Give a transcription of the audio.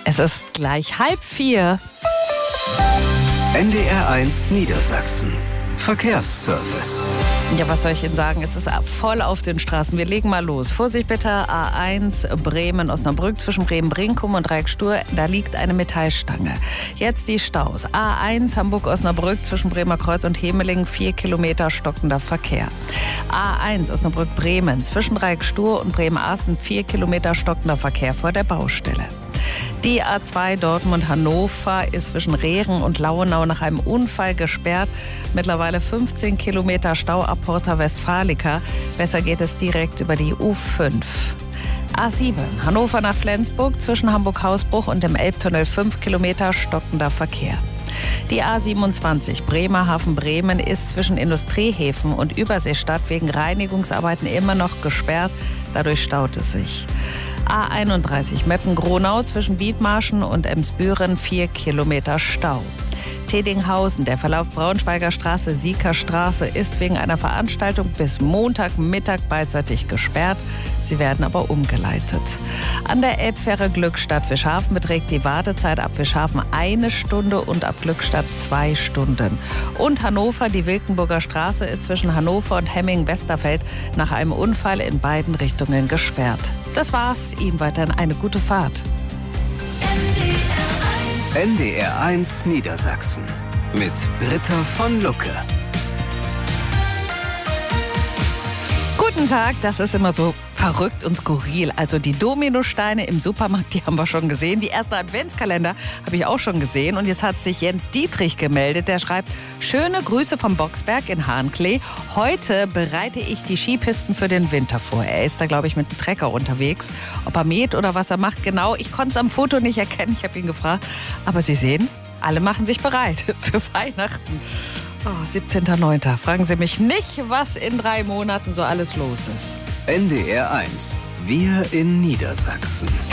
Es ist gleich 3:30. NDR1 Niedersachsen. Verkehrsservice. Ja, was soll ich Ihnen sagen? Es ist voll auf den Straßen. Wir legen mal los. Vorsicht bitte, A1 Bremen-Osnabrück zwischen Bremen-Brinkum und Dreieckstur. Da liegt eine Metallstange. Jetzt die Staus. A1 Hamburg-Osnabrück zwischen Bremer Kreuz und Hemeling, 4 Kilometer stockender Verkehr. A1 Osnabrück-Bremen zwischen Dreieckstur und Bremen-Asten, 4 Kilometer stockender Verkehr vor der Baustelle. Die A2 Dortmund-Hannover ist zwischen Rehren und Lauenau nach einem Unfall gesperrt. Mittlerweile 15 Kilometer Stau ab Porta Westfalica. Besser geht es direkt über die U5. A7 Hannover nach Flensburg zwischen Hamburg-Hausbruch und dem Elbtunnel, 5 Kilometer stockender Verkehr. Die A27 Bremerhaven-Bremen ist zwischen Industriehäfen und Überseestadt wegen Reinigungsarbeiten immer noch gesperrt. Dadurch staut es sich. A31 Meppen-Gronau zwischen Wiedmarschen und Emsbüren, 4 Kilometer Stau. Tedinghausen, der Verlauf Braunschweiger Straße, Sieker Straße ist wegen einer Veranstaltung bis Montagmittag beidseitig gesperrt. Sie werden aber umgeleitet. An der Elbfähre Glückstadt-Wischhafen beträgt die Wartezeit ab Wischhafen 1 Stunde und ab Glückstadt 2 Stunden. Und Hannover, die Wilkenburger Straße ist zwischen Hannover und Hemming-Westerfeld nach einem Unfall in beiden Richtungen gesperrt. Das war's. Ihnen weiterhin eine gute Fahrt. NDR1 Niedersachsen mit Britta von Lucke. Guten Tag, das ist immer so verrückt und skurril. Also die Dominosteine im Supermarkt, die haben wir schon gesehen. Die ersten Adventskalender habe ich auch schon gesehen. Und jetzt hat sich Jens Dietrich gemeldet. Der schreibt: Schöne Grüße vom Boxberg in Hahnklee. Heute bereite ich die Skipisten für den Winter vor. Er ist da, glaube ich, mit einem Trecker unterwegs. Ob er mäht oder was er macht, genau. Ich konnte es am Foto nicht erkennen. Ich habe ihn gefragt. Aber Sie sehen, alle machen sich bereit für Weihnachten. 17.09. Fragen Sie mich nicht, was in 3 Monaten so alles los ist. NDR1. Wir in Niedersachsen.